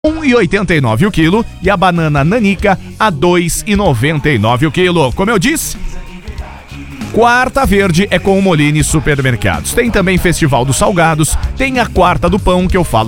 1,89 o quilo e a banana nanica a 2,99 o quilo. Como eu disse, Quarta Verde é com o Molini Supermercados. Tem também Festival dos Salgados, tem a Quarta do Pão que eu falo